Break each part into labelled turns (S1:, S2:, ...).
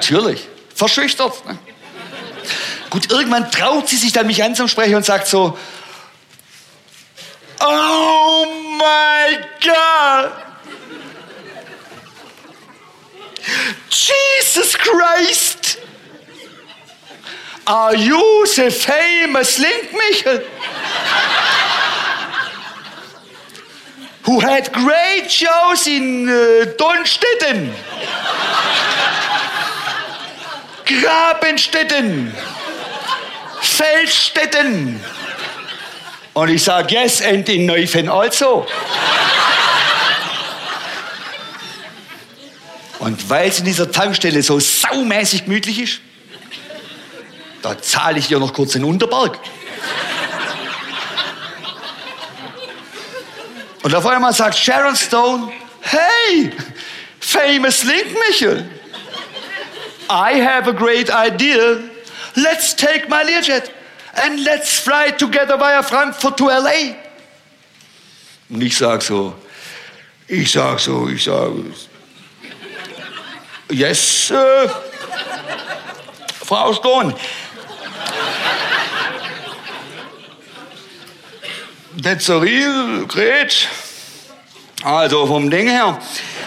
S1: natürlich. Verschüchtert. Ne? Gut, irgendwann traut sie sich dann, mich anzusprechen und sagt so, oh my God! Jesus Christ! Are you the famous Link Michel? Who had great shows in Donnstetten, Grabenstetten, Feldstetten. Und ich sage, yes, and in Neufen also. Und weil es in dieser Tankstelle so saumäßig gemütlich ist, da zahle ich ihr noch kurz den Unterberg. Und auf einmal sagt Sharon Stone, hey, famous Link Michel, I have a great idea. Let's take my Learjet and let's fly together via Frankfurt to LA. Und ich sag so, yes, Frau Stone. That's a real great. Also vom Ding her.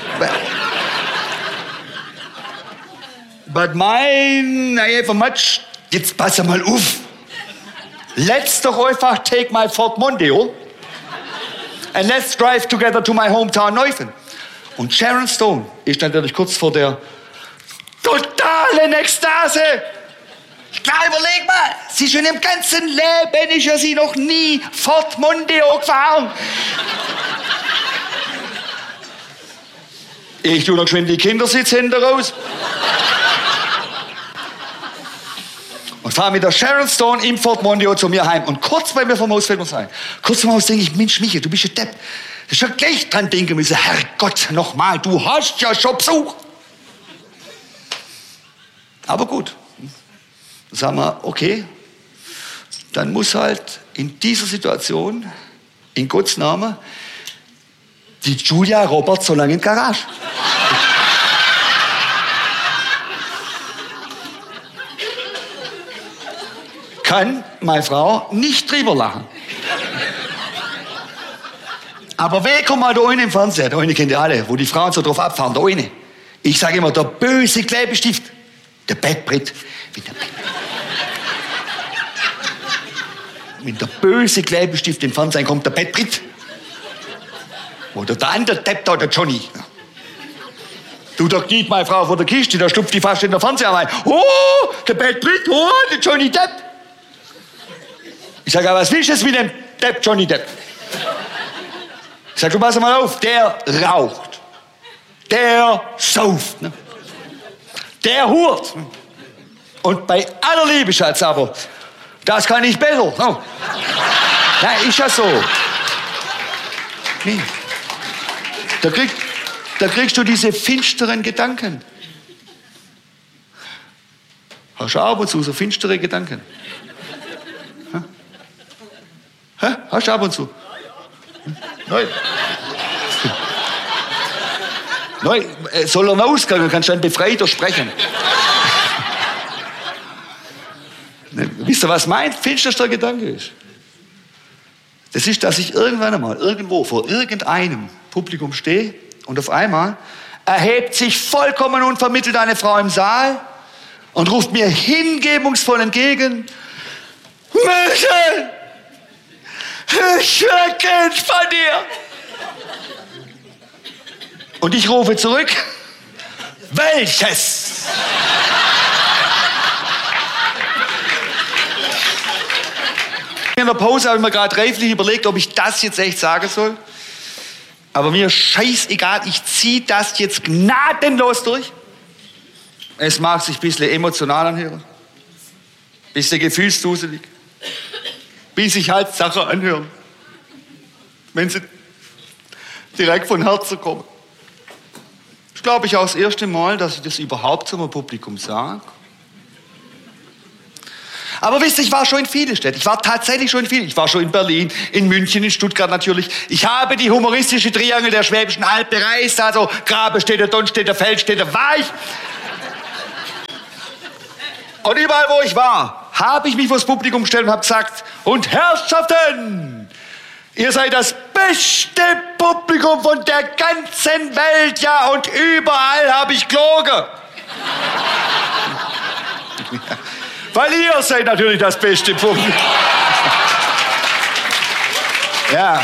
S1: But mine, I have a much. Jetzt pass mal auf. Let's doch einfach take my Ford Mondeo and let's drive together to my hometown Neufen. Und Sharon Stone ist natürlich kurz vor der totalen Ekstase. Klar, überleg mal, sie schon im ganzen Leben ist ja sie noch nie Ford Mondeo gefahren. Ich tue noch geschwind die Kindersitz hinten raus. Und fahre mit der Sharon Stone im Ford Mondeo zu mir heim. Und kurz bei mir vom Haus fällt mir sein. Kurz vom Haus denke ich, Mensch, Michael, du bist ja Depp. Du schon gleich dran denken müssen, Herrgott, nochmal, du hast ja schon Besuch. Aber gut. Dann sagen wir, okay, dann muss halt in dieser Situation, in Gottes Namen, die Julia Roberts so lange in die Garage. Kann meine Frau nicht drüber lachen. Aber wer kommt mal da unten im Fernseher? Da unten kennt ihr alle, wo die Frauen so drauf abfahren, da unten. Ich sage immer, der böse Klebestift, der Bettbrett. Wenn der böse Klebestift im Fernsehen kommt, der Bettbrett. Oder der andere Depp da, der Johnny. Du, da geht meine Frau vor der Kiste, da stupft die fast in der Fernseher rein. Oh, der Bettbrett, oh, der Johnny Depp. Ich sage, was willst du jetzt mit dem Depp, Johnny Depp? Ich sage, du pass mal auf, der raucht. Der sauft. Ne? Der hurt. Und bei aller Liebe, Schatz, aber das kann ich besser. No. Ja, ist ja so. Nee. Da kriegst du diese finsteren Gedanken. Hast du ab und zu so finstere Gedanken? Hä? Hast du ab und zu? Nein. Nein, soll er ausgehen, kannst du dann befreiter sprechen. Wisst ihr, was mein finsterster Gedanke ist? Das ist, dass ich irgendwann einmal irgendwo vor irgendeinem Publikum stehe und auf einmal erhebt sich vollkommen unvermittelt eine Frau im Saal und ruft mir hingebungsvoll entgegen: Michel, ich will Kind von dir. Und ich rufe zurück: Welches? In der Pause habe ich mir gerade reiflich überlegt, ob ich das jetzt echt sagen soll. Aber mir scheißegal, ich ziehe das jetzt gnadenlos durch. Es mag sich ein bisschen emotional anhören, ein bisschen gefühlsduselig, bis sich halt Sachen anhören, wenn sie direkt von Herzen kommen. Ich glaube, ich auch das erste Mal, dass ich das überhaupt zum Publikum sage. Aber wisst ihr, ich war schon in vielen Städten. Ich war tatsächlich schon in vielen. Ich war schon in Berlin, in München, in Stuttgart natürlich. Ich habe die humoristische Triangel der Schwäbischen Alb bereist. Also Grabenstädte, Donnstetter, Feldstädte, war ich. Und überall, wo ich war, habe ich mich vors Publikum gestellt und habe gesagt, und Herrschaften, ihr seid das beste Publikum von der ganzen Welt, ja, und überall habe ich gelogen. Weil ihr seid natürlich das beste Publikum. Ja.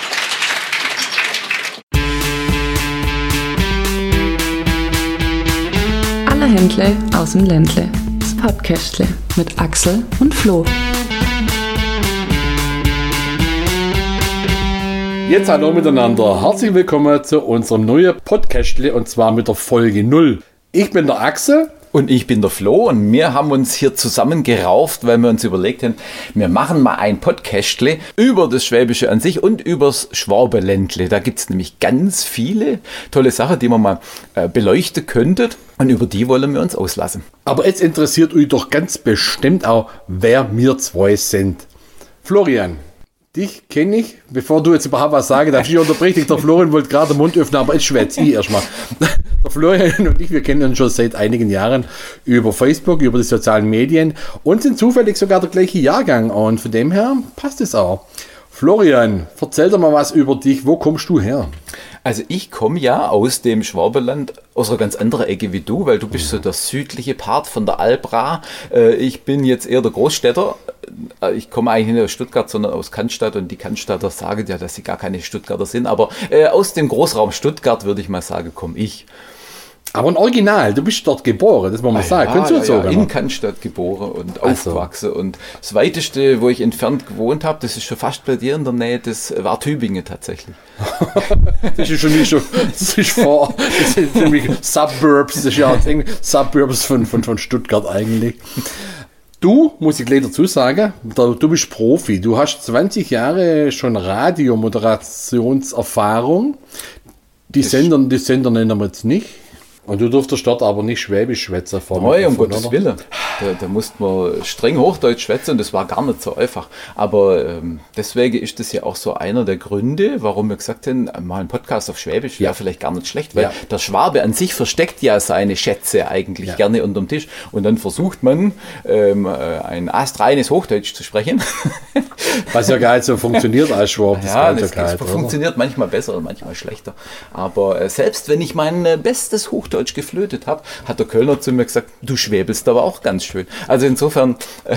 S2: Alle Händle aus dem Ländle. Das Podcastle mit Axel und Flo.
S3: Jetzt hallo miteinander. Herzlich willkommen zu unserem neuen Podcastle und zwar mit der Folge 0. Ich bin der Axel.
S4: Und ich bin der Flo und wir haben uns hier zusammengerauft, weil wir uns überlegt haben, wir machen mal ein Podcastle über das Schwäbische an sich und übers Schwabenländle. Da gibt es nämlich ganz viele tolle Sachen, die man mal beleuchten könnte und über die wollen wir uns auslassen.
S3: Aber jetzt interessiert euch doch ganz bestimmt auch, wer wir zwei sind. Florian, dich kenne ich, bevor du jetzt überhaupt was sagen darfst. Ich unterbreche dich, der Florian wollte gerade den Mund öffnen, aber jetzt schwätze ich erstmal. Der Florian und ich, wir kennen uns schon seit einigen Jahren über Facebook, über die sozialen Medien und sind zufällig sogar der gleiche Jahrgang und von dem her passt es auch. Florian, erzähl doch mal was über dich, wo kommst du her?
S4: Also ich komme ja aus dem Schwabenland, aus einer ganz anderen Ecke wie du, weil du bist so der südliche Part von der Albra. Ich bin jetzt eher der Großstädter. Ich komme eigentlich nicht aus Stuttgart, sondern aus Cannstatt und die Cannstatter sagen ja, dass sie gar keine Stuttgarter sind, aber aus dem Großraum Stuttgart, würde ich mal sagen, komme ich.
S3: Aber ein Original, du bist dort geboren, das muss man sagen.
S4: Ja, in Cannstatt geboren und aufgewachsen. Und das Weiteste, wo ich entfernt gewohnt habe, das ist schon fast bei dir in der Nähe, das war Tübingen tatsächlich.
S3: Das ist schon nicht so, das sind nämlich Suburbs, das ist ja Suburbs von Stuttgart eigentlich. Du, muss ich gleich dazu sagen, du bist Profi, du hast 20 Jahre schon Radiomoderationserfahrung. Die Sender nennen wir jetzt nicht. Und du durftest dort aber nicht Schwäbisch schwätzen.
S4: Nein, um Gottes Willen. Da musste man streng Hochdeutsch schwätzen und das war gar nicht so einfach. Aber deswegen ist das ja auch so einer der Gründe, warum wir gesagt haben, mal ein Podcast auf Schwäbisch wäre vielleicht gar nicht schlecht, weil der Schwabe an sich versteckt ja seine Schätze eigentlich gerne unterm Tisch. Und dann versucht man, ein astreines Hochdeutsch zu sprechen.
S3: Was ja gar nicht so funktioniert als Schwabe.
S4: Das funktioniert manchmal besser und manchmal schlechter. Aber selbst wenn ich mein bestes Hochdeutsch geflötet habe, hat der Kölner zu mir gesagt, du schwäbelst aber auch ganz schön. Also insofern...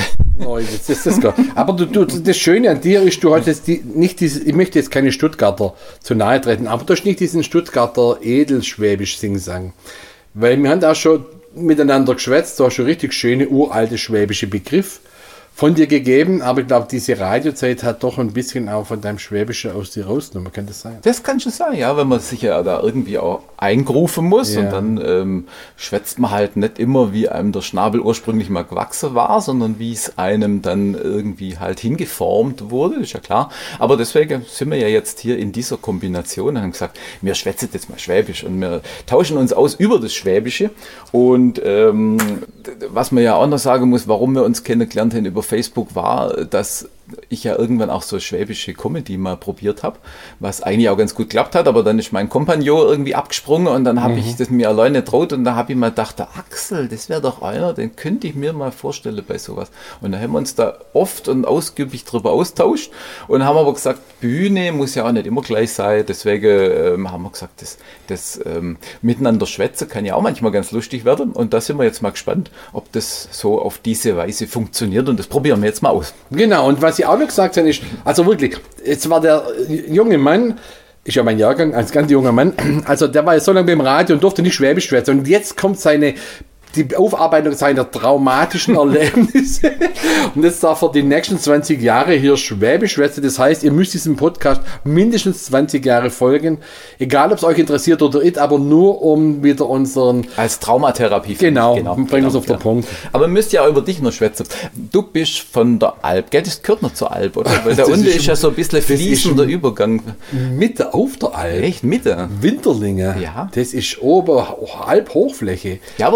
S3: Aber das Schöne an dir ist, du hast jetzt ich möchte jetzt keine Stuttgarter zu nahe treten, aber du hast nicht diesen Stuttgarter Edelschwäbisch Singsang. Weil wir haben auch schon miteinander geschwätzt, du hast schon richtig schöne uralte schwäbische Begriff von dir gegeben, aber ich glaube, diese Radiozeit hat doch ein bisschen auch von deinem Schwäbischen aus dir rausgenommen. Kann das sein?
S4: Das kann schon sein, ja, wenn man sich ja da irgendwie auch eingrufen muss und dann schwätzt man halt nicht immer, wie einem der Schnabel ursprünglich mal gewachsen war, sondern wie es einem dann irgendwie halt hingeformt wurde, ist ja klar. Aber deswegen sind wir ja jetzt hier in dieser Kombination und haben gesagt, wir schwätzen jetzt mal Schwäbisch und wir tauschen uns aus über das Schwäbische. Und was man ja auch noch sagen muss, warum wir uns kennengelernt haben über Facebook, war, dass ich ja irgendwann auch so schwäbische Comedy mal probiert habe, was eigentlich auch ganz gut geklappt hat, aber dann ist mein Kompagnon irgendwie abgesprungen und dann habe ich das mir alleine nicht traut und da habe ich mal gedacht, der Axel, das wäre doch einer, den könnte ich mir mal vorstellen bei sowas. Und da haben wir uns da oft und ausgiebig drüber austauscht und haben aber gesagt, Bühne muss ja auch nicht immer gleich sein, deswegen haben wir gesagt, das miteinander schwätzen kann ja auch manchmal ganz lustig werden und da sind wir jetzt mal gespannt, ob das so auf diese Weise funktioniert und das probieren wir jetzt mal aus.
S3: Genau, und was ich auch noch gesagt habe, ist, also wirklich, jetzt war der junge Mann, ist ja mein Jahrgang, als ganz junger Mann, also der war ja so lange beim Radio und durfte nicht Schwäbisch schwätzen und jetzt kommt die Aufarbeitung seiner traumatischen Erlebnisse und jetzt darf er die nächsten 20 Jahre hier Schwäbisch schwätzen. Das heißt, ihr müsst diesem Podcast mindestens 20 Jahre folgen, egal ob es euch interessiert oder nicht, aber nur um wieder unseren...
S4: Als Traumatherapie.
S3: Genau, bringen wir es auf den Punkt.
S4: Aber müsst ja auch über dich noch schwätzen. Du bist von der Alp, gell? Das gehört noch zur Alp, oder? Weil da unten ist ja so ein bisschen fließender Übergang.
S3: Mitte auf der Alp?
S4: Echt, Mitte?
S3: Winterlinge?
S4: Ja.
S3: Das ist ober Alp-Hochfläche.
S4: Ja, aber wenn ich jetzt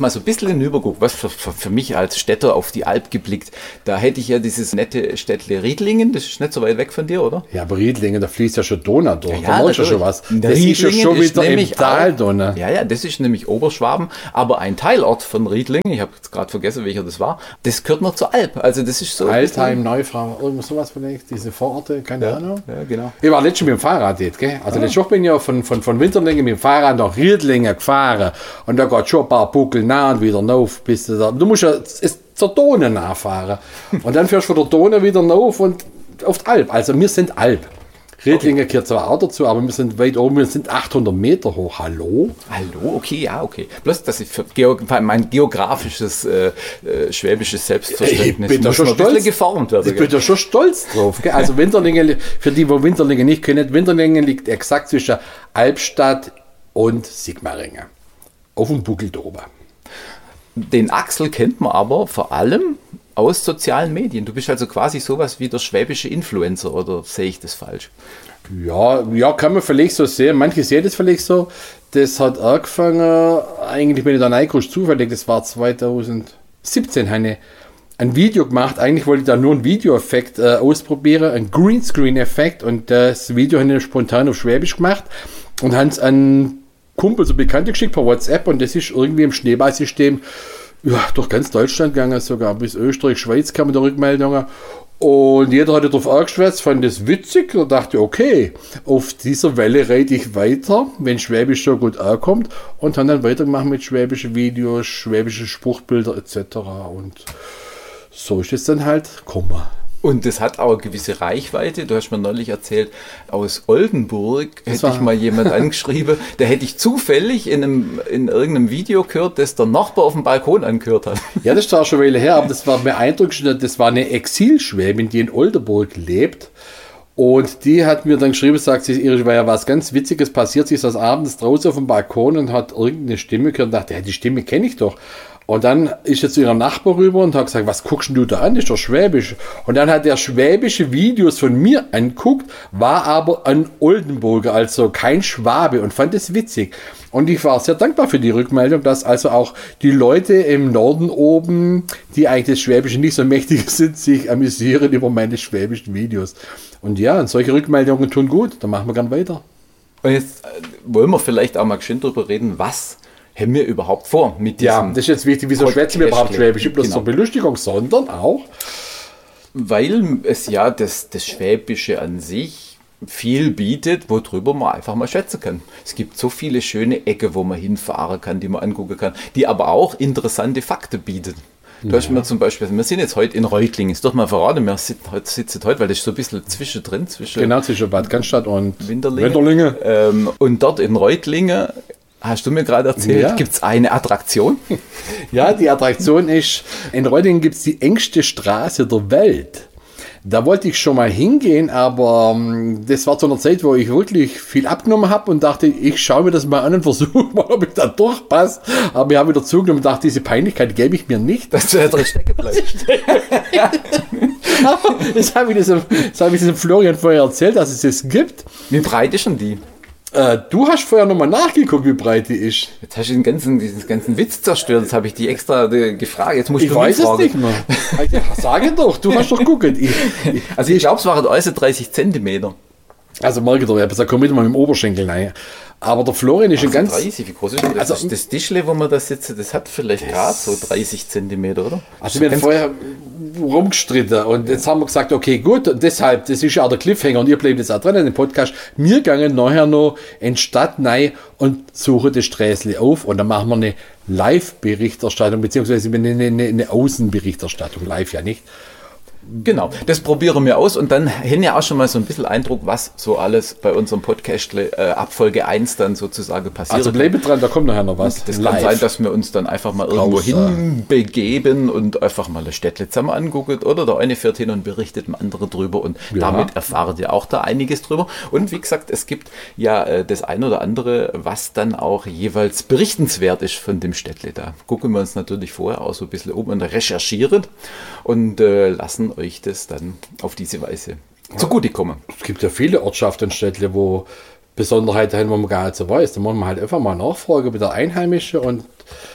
S4: mal so ein bisschen hinübergucke, was für mich als Städter auf die Alp geblickt, da hätte ich ja dieses nette Städtle Riedlingen, das ist nicht so weit weg von dir, oder?
S3: Ja, aber Riedlingen, da fließt ja schon Donau durch.
S4: Ja,
S3: da ja schon was. Das ist ja schon wieder im Tal, Donau.
S4: Ja, das ist nämlich Oberschwaben, aber ein Teilort von Riedlingen, ich habe jetzt gerade vergessen, welcher das war, das gehört noch zur Alp. Also das ist so.
S3: Altheim, Neufrau, irgendwas sowas vielleicht, diese Vororte, keine Ahnung.
S4: Ja, genau.
S3: Ich war letztens mit dem Fahrrad jetzt, gell? Also letztes Woche bin ich ja von Winterlingen mit dem Fahrrad nach Riedlingen gefahren und da geht schon ein paar Buckel nah und wieder rauf, bis du da. Du musst ja zur Donau nachfahren und dann fährst du von der Donau wieder rauf und auf die Alp. Also wir sind Alp. Riedlingen gehört zwar auch dazu, aber wir sind weit oben, wir sind 800 Meter hoch. Hallo?
S4: Hallo, okay, ja, okay. Bloß, dass ich für mein geografisches, schwäbisches Selbstverständnis
S3: ich bin da schon
S4: ein bisschen geformt werde.
S3: Ich bin da schon stolz drauf. Gell? Also Winterlingen, für die, wo Winterlingen nicht kennen, Winterlingen liegt exakt zwischen Albstadt und Sigmaringen. Auf dem Buckel da oben.
S4: Den Axel kennt man aber vor allem aus sozialen Medien. Du bist also quasi sowas wie der schwäbische Influencer, oder sehe ich das falsch?
S3: Ja, kann man vielleicht so sehen. Manche sehen das vielleicht so. Das hat angefangen, eigentlich bin ich da reingerutscht, zufällig, das war 2017, habe ich ein Video gemacht. Eigentlich wollte ich da nur einen Videoeffekt ausprobieren, einen Greenscreen-Effekt, und das Video habe ich spontan auf Schwäbisch gemacht und habe es an Kumpel, so Bekannte geschickt per WhatsApp, und das ist irgendwie im Schneeballsystem durch ganz Deutschland gegangen, sogar bis Österreich, Schweiz kamen da Rückmeldungen. Und jeder hatte darauf angeschwätzt, fand das witzig und dachte, okay, auf dieser Welle reite ich weiter, wenn Schwäbisch so gut ankommt, und dann weitergemacht mit schwäbischen Videos, schwäbische Spruchbilder etc. Und so ist es dann halt gekommen.
S4: Und das hat auch eine gewisse Reichweite. Du hast mir neulich erzählt, aus Oldenburg hätte ich mal jemand angeschrieben, der hätte ich zufällig in irgendeinem Video gehört, das der Nachbar auf dem Balkon angehört hat.
S3: Ja, das ist auch schon eine Weile her, aber das war beeindruckend. Das war eine Exilschwäbin, die in Oldenburg lebt. Und die hat mir dann geschrieben, sagt sie, ihr war ja was ganz Witziges passiert. Sie ist das abends draußen auf dem Balkon und hat irgendeine Stimme gehört und dachte, ja, die Stimme kenne ich doch. Und dann ist sie zu ihrem Nachbar rüber und hat gesagt, was guckst du da an? Das ist doch Schwäbisch. Und dann hat er schwäbische Videos von mir anguckt, war aber ein Oldenburger, also kein Schwabe, und fand es witzig. Und ich war sehr dankbar für die Rückmeldung, dass also auch die Leute im Norden oben, die eigentlich das Schwäbische nicht so mächtig sind, sich amüsieren über meine schwäbischen Videos. Und ja, und solche Rückmeldungen tun gut, dann machen wir gern weiter.
S4: Und jetzt wollen wir vielleicht auch mal geschwind drüber reden, was haben wir überhaupt vor mit diesem.
S3: Ja, das ist jetzt wichtig, wieso schwätzen wir überhaupt Schwäbisch? Nicht bloß zur Belustigung, sondern auch.
S4: Weil es ja das Schwäbische an sich viel bietet, worüber man einfach mal schwätzen kann. Es gibt so viele schöne Ecken, wo man hinfahren kann, die man angucken kann, die aber auch interessante Fakten bieten. Du hast mir zum Beispiel, wir sind jetzt heute in Reutlingen, ist doch mal verraten, wir sitzen heute, weil das ist so ein bisschen zwischendrin.
S3: Zwischen Bad Cannstatt und
S4: Winterlingen. Und dort in Reutlingen, hast du mir gerade erzählt, gibt es eine Attraktion?
S3: Ja, die Attraktion ist, in Reutlingen gibt es die engste Straße der Welt. Da wollte ich schon mal hingehen, aber das war zu einer Zeit, wo ich wirklich viel abgenommen habe und dachte, ich schaue mir das mal an und versuche mal, ob ich da durchpasse. Aber ich habe wieder zugenommen und dachte, diese Peinlichkeit gebe ich mir nicht.
S4: Dass du da drin stecken bleibst.
S3: Aber das habe ich diesem Florian vorher erzählt, dass es das gibt.
S4: Wie breit ist denn die?
S3: Du hast vorher nochmal nachgeguckt, wie breit die ist.
S4: Jetzt hast du diesen ganzen Witz zerstört. Jetzt habe ich die extra gefragt. Jetzt musst
S3: ich weiß es nicht mehr. Sage doch, du hast doch geguckt.
S4: Ich glaube, es waren also 30 Zentimeter.
S3: Also merke doch, da komm mit mal mit dem Oberschenkel rein. Aber der Florian ist ein ganz...
S4: 30, wie groß ist das? Also, das Tischle, wo man da sitzt, das hat vielleicht gerade so 30 Zentimeter, oder?
S3: Also wir haben vorher rumgestritten und jetzt haben wir gesagt, okay, gut, und deshalb, das ist ja auch der Cliffhanger und ihr bleibt jetzt auch dran in dem Podcast, wir gehen nachher noch in die Stadt rein und suchen das Sträßle auf und dann machen wir eine Live-Berichterstattung, beziehungsweise eine Außenberichterstattung, live ja nicht.
S4: Genau, das probieren wir aus und dann haben ja auch schon mal so ein bisschen Eindruck, was so alles bei unserem Podcast ab Folge 1 dann sozusagen passiert.
S3: Also bleibt dran, da kommt nachher noch was.
S4: Das kann sein, dass wir uns dann einfach mal irgendwo hinbegeben und einfach mal eine Städtle zusammen angucken oder der eine fährt hin und berichtet dem anderen drüber und damit erfahrt ihr auch da einiges drüber. Und wie gesagt, es gibt ja das ein oder andere, was dann auch jeweils berichtenswert ist von dem Städtle. Da gucken wir uns natürlich vorher auch so ein bisschen um und recherchieren und lassen euch das dann auf diese Weise zugutekommen.
S3: Es gibt ja viele Ortschaften und Städte, wo Besonderheiten haben, wo man gar nicht so weiß. Da muss man halt einfach mal nachfragen mit der Einheimischen und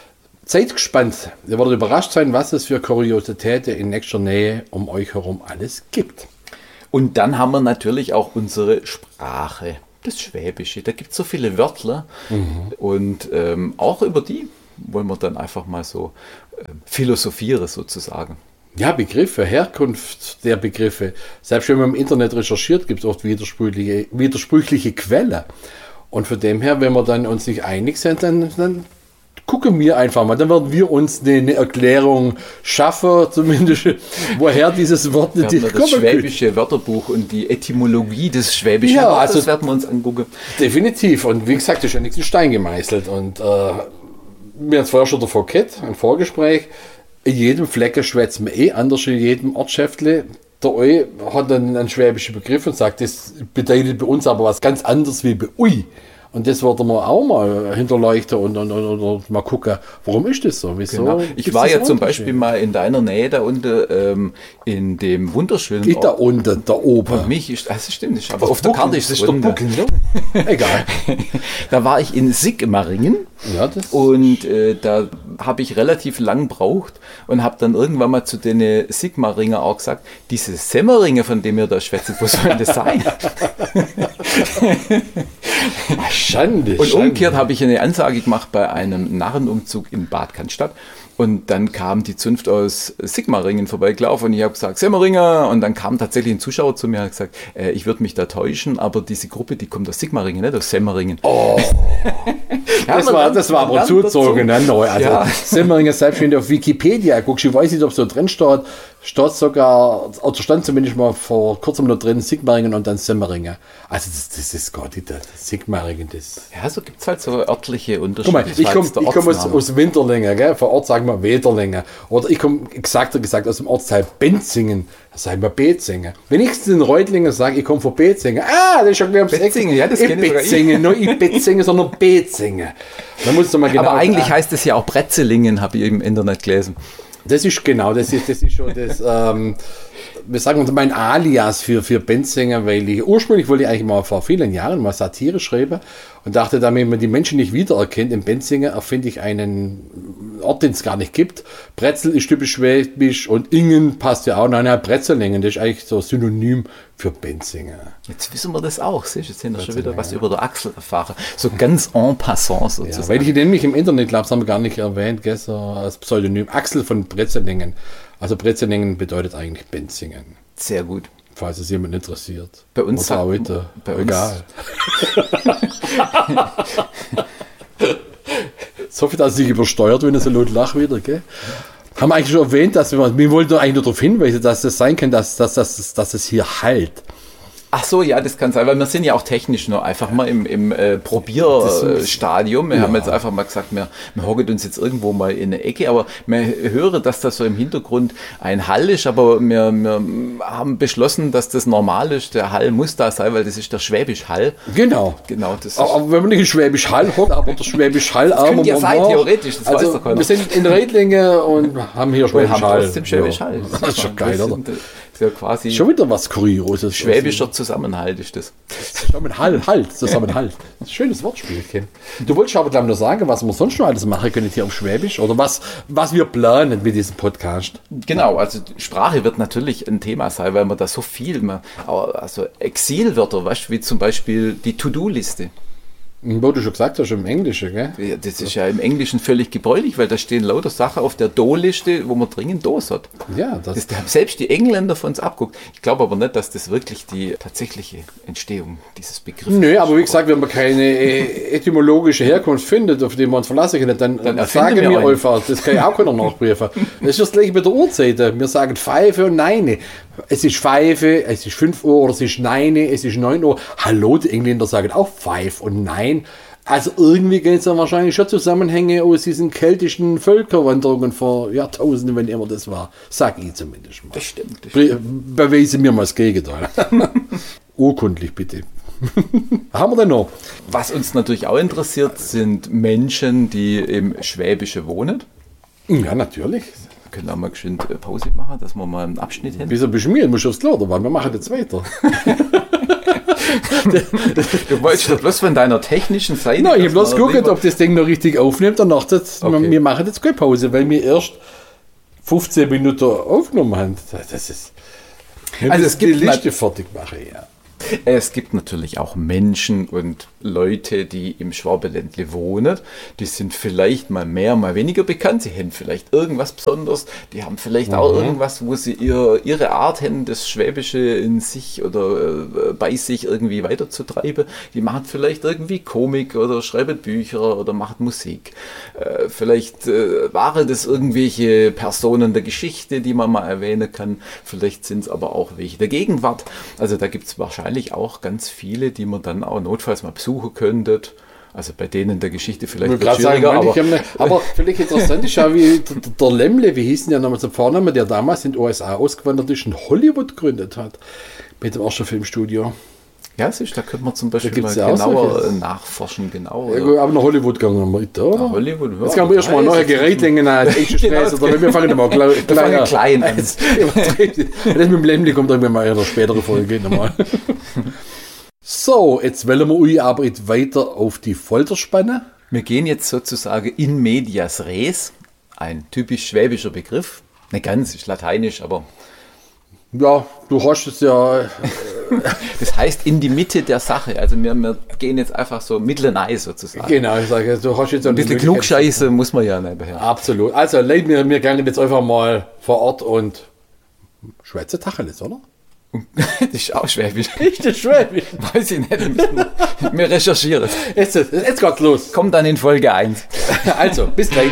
S3: Seid gespannt. Ihr werdet überrascht sein, was es für Kuriositäten in nächster Nähe um euch herum alles gibt.
S4: Und dann haben wir natürlich auch unsere Sprache, das Schwäbische. Da gibt es so viele Wörter und auch über die wollen wir dann einfach mal so philosophieren sozusagen.
S3: Ja, Begriffe, Herkunft der Begriffe. Selbst wenn man im Internet recherchiert, gibt es oft widersprüchliche Quellen. Und von dem her, wenn wir dann uns nicht einig sind, dann gucken wir einfach mal. Dann werden wir uns eine Erklärung schaffen, zumindest, woher dieses Wort natürlich kommt.
S4: Das schwäbische Wörterbuch und die Etymologie des schwäbischen Wortes, das werden wir uns angucken.
S3: Definitiv. Und wie gesagt, das ist ja nichts in Stein gemeißelt. Und wir haben es vorher schon davor gehabt, ein Vorgespräch. In jedem Flecken schwätzt man anders in jedem Ortschäftle. Der Eu hat dann einen schwäbischen Begriff und sagt, das bedeutet bei uns aber was ganz anderes wie bei Ui. Und das werden wir auch mal hinterleuchten und mal gucken, warum ist das so? Wieso?
S4: Genau. Ich war ja zum Beispiel mal in deiner Nähe da unten in dem wunderschönen
S3: Ort. Da unten, da oben.
S4: Für mich ist, das stimmt nicht, aber auf der Karte ist es
S3: doch Buckel, ne? Egal.
S4: Da war ich in Sigmaringen und da habe ich relativ lang gebraucht und habe dann irgendwann mal zu den Sigmaringer auch gesagt, diese Semmeringe, von denen ihr da schwätzt, wo soll das sein?
S3: Schande.
S4: Und umgekehrt habe ich eine Ansage gemacht bei einem Narrenumzug in Bad Cannstatt. Und dann kam die Zunft aus Sigmaringen vorbeigelaufen und ich habe gesagt, Semmeringer. Und dann kam tatsächlich ein Zuschauer zu mir und hat gesagt, ich würde mich da täuschen, aber diese Gruppe, die kommt aus Sigmaringen, nicht aus Semmeringen.
S3: Oh, ja, das war aber zugezogen. Ne? Also Semmeringen, selbst wenn du auf Wikipedia guckst, ich weiß nicht, ob es so drin steht sogar, oder stand zumindest mal vor kurzem noch drin, Sigmaringen und dann Semmeringen. Also das ist gar nicht das Sigmaringen.
S4: Ja, so gibt es halt so örtliche Unterschiede.
S3: Guck mal, ich komme aus Winterlingen, gell? Vor Ort sagen wir Wederlingen. Oder ich komme, gesagt aus dem Ortsteil Benzingen, da sagen wir Betzingen. Wenn ich in Reutlingen sage, ich komme von Betzingen, das ist schon wieder ums Eck.
S4: Betzingen, ja, das kenne ich sogar.
S3: Betzingen, nicht Betzingen, sondern Betzingen. Da musst du mal genau.
S4: Aber eigentlich heißt es ja auch Bretzelingen, habe ich im Internet gelesen.
S3: Das ist genau, das ist schon das, wir sagen uns mein Alias für Benzinger, weil ursprünglich wollte ich eigentlich mal vor vielen Jahren mal Satire schreiben und dachte, damit man die Menschen nicht wiedererkennt, in Benzinger erfinde ich einen Ort, den es gar nicht gibt. Bretzel ist typisch schwäbisch und Ingen passt ja auch. Nein, Bretzelingen, das ist eigentlich so Synonym für Benzinger.
S4: Jetzt wissen wir das auch, siehst du, jetzt haben wir schon wieder was über der Achsel erfahren. So ganz en passant sozusagen.
S3: Ja, weil ich nämlich im Internet, glaube ich, haben wir gar nicht erwähnt, gestern als Pseudonym Axel von Bretzelingen. Also Bretzelingen bedeutet eigentlich Benzingen.
S4: Sehr gut.
S3: Falls es jemand interessiert.
S4: Bei uns
S3: oder heute.
S4: Egal.
S3: So viel, dass ich übersteuert, wenn es so laut lacht wieder, gell? Haben wir eigentlich schon erwähnt, dass wir wollten eigentlich nur darauf hinweisen, dass das sein kann, dass es hier halt.
S4: Ach so, ja, das kann sein, weil wir sind ja auch technisch noch einfach mal im Probierstadium. Wir haben jetzt einfach mal gesagt, wir hocken uns jetzt irgendwo mal in eine Ecke, aber wir hören, dass das so im Hintergrund ein Hall ist, aber wir haben beschlossen, dass das normal ist. Der Hall muss da sein, weil das ist der Schwäbisch Hall.
S3: Genau.
S4: Das
S3: aber wenn man nicht in Schwäbisch Hall hockt, aber der Schwäbisch Hall
S4: das könnte ja sein, theoretisch, das weiß doch keiner.
S3: Wir sind in Reitlinge und haben hier Schwäbisch Hall.
S4: Trotzdem Schwäbisch Hall.
S3: Das ist schon geil, oder?
S4: Ja, quasi
S3: schon wieder was Kurioses.
S4: Schwäbischer Zusammenhalt ist das.
S3: Zusammenhalt. Schönes Wortspiel, Ken. Du wolltest aber dann nur sagen, was wir sonst noch alles machen können hier auf Schwäbisch oder was wir planen mit diesem Podcast.
S4: Genau, also Sprache wird natürlich ein Thema sein, weil man da so viel, also Exilwörter, weißt du, wie zum Beispiel die To-Do-Liste.
S3: Wo du schon gesagt hast, im Englischen, gell?
S4: Ja, das ist ja im Englischen völlig gebräuchlich, weil da stehen lauter Sachen auf der Do-Liste, wo man dringend Dos hat.
S3: Ja,
S4: das haben selbst die Engländer von uns abguckt. Ich glaube aber nicht, dass das wirklich die tatsächliche Entstehung dieses Begriffs ist.
S3: Nö, aber wie gesagt, wenn man keine etymologische Herkunft findet, auf die man uns verlassen kann, dann sagen wir einfach, das kann ja auch keiner nachprüfen. Das ist das gleiche mit der Uhrzeit. Wir sagen Pfeife und Neine. Es ist Pfeife, es ist 5 Uhr oder es ist Neine, es ist 9 Uhr. Hallo, die Engländer sagen auch Pfeif und Nein. Also irgendwie gibt es ja wahrscheinlich schon Zusammenhänge aus diesen keltischen Völkerwanderungen vor Jahrtausenden, wenn immer das war. Sag ich zumindest mal.
S4: Das stimmt.
S3: Beweise mir mal das Gegenteil. Urkundlich bitte. Haben wir denn noch?
S4: Was uns natürlich auch interessiert, sind Menschen, die im Schwäbische wohnen.
S3: Ja, natürlich.
S4: Wir können auch mal geschwind Pause machen, dass wir mal einen Abschnitt hin.
S3: Wieso bist du mir? Du musst aufs Klo, wir machen jetzt weiter.
S4: Du wolltest doch bloß von deiner technischen Seite...
S3: Nein, ich habe bloß geguckt, ob das Ding noch richtig aufnimmt. Und wir machen jetzt keine Pause, weil wir erst 15 Minuten aufgenommen haben. Das ist...
S4: Also es gibt
S3: die Liste fertig machen, ja.
S4: Es gibt natürlich auch Menschen und Leute, die im Schwabenländle wohnen. Die sind vielleicht mal mehr, mal weniger bekannt. Sie haben vielleicht irgendwas Besonderes. Die haben vielleicht auch irgendwas, wo sie ihre Art haben, das Schwäbische in sich oder bei sich irgendwie weiterzutreiben. Die machen vielleicht irgendwie Komik oder schreiben Bücher oder machen Musik. Vielleicht waren das irgendwelche Personen der Geschichte, die man mal erwähnen kann. Vielleicht sind es aber auch welche der Gegenwart. Also da gibt es wahrscheinlich auch ganz viele, die man dann auch notfalls mal besuchen könntet. Also bei denen der Geschichte vielleicht
S3: wird schwieriger. Aber vielleicht interessant ist ja, wie der Lemle, wie hieß denn der nochmal zum Vornamen, der damals in den USA ausgewandert ist und Hollywood gegründet hat. Mit dem ersten Filmstudio.
S4: Ja, da könnte man zum Beispiel mal genauer nachforschen. Genau,
S3: ja, aber nach Hollywood gegangen wir mit, oder?
S4: Hollywood, ja.
S3: Jetzt können wir erstmal neue Geräte als Extra-Stress. Oder wir fangen mal klein an. Das mit dem Lemle kommt irgendwann mal in einer späteren Folge nochmal. So, jetzt wollen wir euch aber jetzt weiter auf die Folter spannen.
S4: Wir gehen jetzt sozusagen in medias res. Ein typisch schwäbischer Begriff. Nicht ganz, ist lateinisch, aber...
S3: Ja, du hast es ja...
S4: Das heißt in die Mitte der Sache. Also wir gehen jetzt einfach so mittelnei sozusagen.
S3: Genau, ich sage, du hast jetzt
S4: ein bisschen Klugscheiße muss man ja nebenher.
S3: Absolut. Also leiten wir gerne jetzt einfach mal vor Ort und Schweizer Tacheles, oder?
S4: Das ist auch Schwäbisch.
S3: Ist das Schwäbisch?
S4: Weiß ich nicht. Wir recherchieren.
S3: Jetzt geht's los.
S4: Kommt dann in Folge 1.
S3: Also, bis gleich.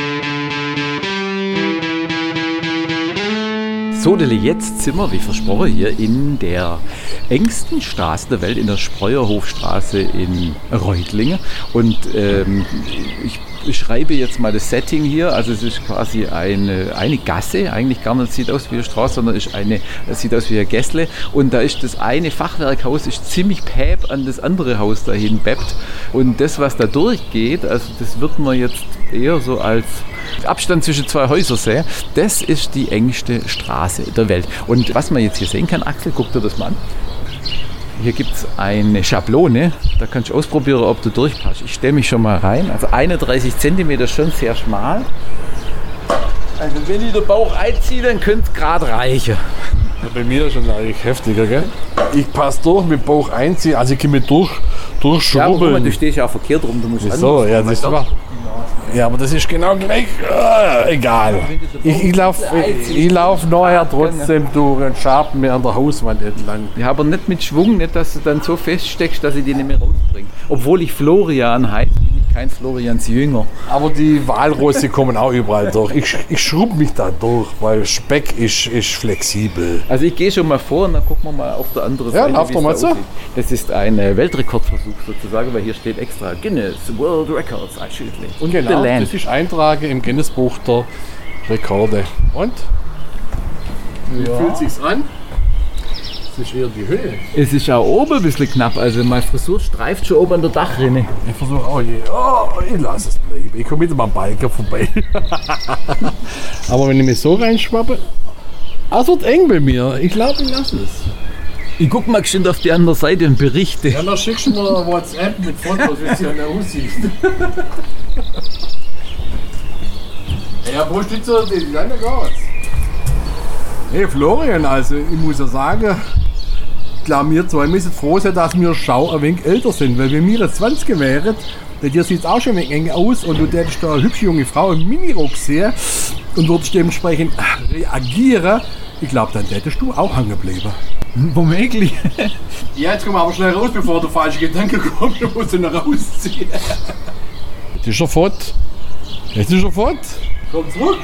S4: So, jetzt sind wir, wie versprochen, hier in der engsten Straße der Welt, in der Spreuerhofstraße in Reutlingen. Und ich beschreibe jetzt mal das Setting hier. Also es ist quasi eine Gasse, eigentlich gar nicht sieht aus wie eine Straße, sondern es sieht aus wie ein Gässle. Und da ist das eine Fachwerkhaus ist ziemlich päb an das andere Haus dahin beppt. Und das, was da durchgeht, also das wird man jetzt eher so als Abstand zwischen zwei Häusern sehen, das ist die engste Straße der Welt. Und was man jetzt hier sehen kann, Axel, guck dir das mal an. Hier gibt es eine Schablone, da kannst du ausprobieren, ob du durchpasst. Ich stelle mich schon mal rein, also 31 cm, schon sehr schmal. Also wenn ich den Bauch einziehe, dann könnte es gerade reichen.
S3: Ja, bei mir ist schon eigentlich heftiger, gell? Ich passe durch mit Bauch einziehen, also ich kann mich durchschrubbeln.
S4: Ja, aber guck mal, du stehst ja auch verkehrt rum, du musst
S3: so, ja, das war. Ja, aber das ist genau gleich. Egal. Ich lauf nachher trotzdem durch und schabe mir an der Hauswand entlang.
S4: Ja, aber nicht mit Schwung, nicht, dass du dann so feststeckst, dass ich die nicht mehr rausbringe. Obwohl ich Florian heiße, bin ich kein Florians Jünger.
S3: Aber die Walrosse kommen auch überall durch. Ich schrub mich da durch, weil Speck ist flexibel.
S4: Also ich gehe schon mal vor und dann gucken wir mal auf der anderen Seite,
S3: wie es da aussieht.
S4: Das ist ein Weltrekordversuch sozusagen, weil hier steht extra Guinness World Records einschüttlich.
S3: Und genau, das ist Eintrage im Guinness-Buch der Rekorde. Und? Wie fühlt sich's an? Das ist eher die Höhe.
S4: Es ist auch oben ein bisschen knapp, also meine Frisur streift schon oben an der Dachrinne.
S3: Ich versuche auch ich lasse es bleiben. Ich komme mit meinem Biker vorbei. Aber wenn ich mich so reinschwappe, es wird eng bei mir. Ich glaube, ich lasse es.
S4: Ich guck mal bestimmt auf die andere Seite und berichte.
S3: Ja, dann schickst du mir WhatsApp mit Fotos, wie es hier aussieht. Ja, wo steht so die Leine raus? Hey Florian, also ich muss ja sagen, ich glaube, wir zwei müssen froh sein, dass wir ein wenig älter sind. Weil wenn wir jetzt 20 wären, bei dir sieht es auch schon ein wenig eng aus und du hättest da eine hübsche junge Frau im Minirock sehen und würdest dementsprechend reagieren, ich glaube, dann hättest du auch hängen bleiben.
S4: Womöglich.
S3: Ja, jetzt kommen wir aber schnell raus, bevor der falsche Gedanke kommt, du musst ihn rausziehen. Jetzt ist er fort. Komm zurück.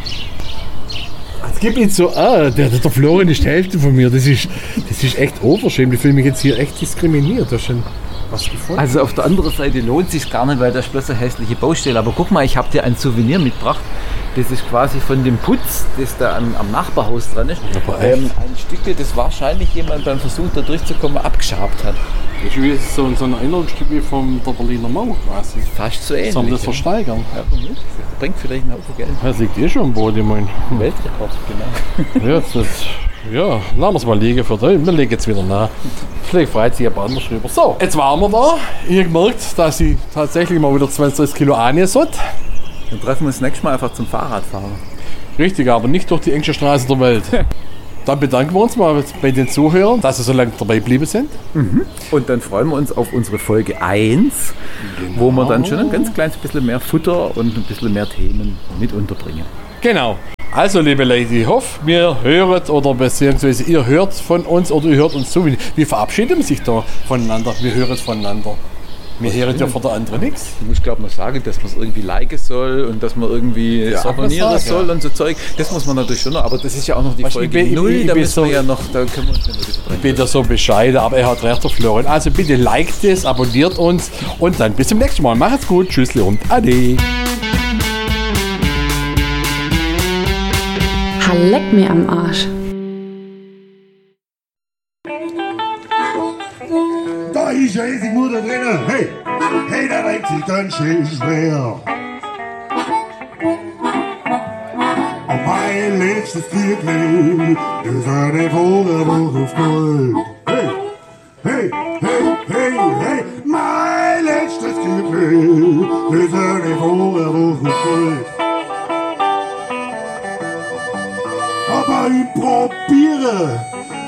S3: Es gibt ihn so, der Florian ist die Hälfte von mir. Das ist echt unverschämt. Ich fühle mich jetzt hier echt diskriminiert. Du hast schon was gefunden.
S4: Also auf der anderen Seite lohnt es sich gar nicht, weil das ist bloß eine hässliche Baustelle. Aber guck mal, ich habe dir ein Souvenir mitgebracht. Das ist quasi von dem Putz, das da am Nachbarhaus dran ist. Ein Stück, das wahrscheinlich jemand beim Versuch da durchzukommen abgeschabt hat.
S3: Das ist wie so ein Erinnerungsstück wie von der Berliner Mauer quasi.
S4: Fast so ähnlich.
S3: Sollen wir das versteigern?
S4: Ja, bringt vielleicht einen Haufen Geld.
S3: Das liegt schon am Boden, ich meine.
S4: Weltrekord, genau.
S3: Ja, das Ja, lassen wir es mal liegen für den. Wir legen jetzt wieder nach. Vielleicht freut sich jemand anders drüber. So, jetzt waren wir da. Ich habe gemerkt, dass ich tatsächlich mal wieder 20 Kilo annehmen sollte.
S4: Dann treffen wir uns nächstes Mal einfach zum Fahrradfahren.
S3: Richtig, aber nicht durch die engste Straße der Welt. Dann bedanken wir uns mal bei den Zuhörern, dass sie so lange dabei geblieben sind.
S4: Und dann freuen wir uns auf unsere Folge 1, wo wir dann schon ein ganz kleines bisschen mehr Futter und ein bisschen mehr Themen mit unterbringen.
S3: Genau. Also, liebe Leute, ich hoffe, wir hören oder beziehungsweise ihr hört von uns oder ihr hört uns zu. Wie verabschieden sich da voneinander? Wir hören voneinander. Wir hören ja von der anderen nichts.
S4: Ich muss glaube mal sagen, dass man es irgendwie liken soll und dass man irgendwie abonnieren soll und so Zeug. Das muss man natürlich schon noch, aber das ist ja auch noch die Folge 0, da müssen wir ja noch, da können wir uns nicht wieder dran.
S3: Ich bin da so bescheiden, aber er hat recht, der Florian. Also bitte liked es, abonniert uns und dann bis zum nächsten Mal. Macht's gut, tschüssli und ade.
S2: Leck mir am Arsch.
S5: Da ist ja riesig Mutter drinnen. Hey, hey, der regt sich ganz schön schwer. Und mein letztes Viertel ist eine Vogelbuch auf Gold. Hey, hey, hey, hey, hey, mein letztes Viertel ist eine Vogelbuch auf Gold. Aber ich probiere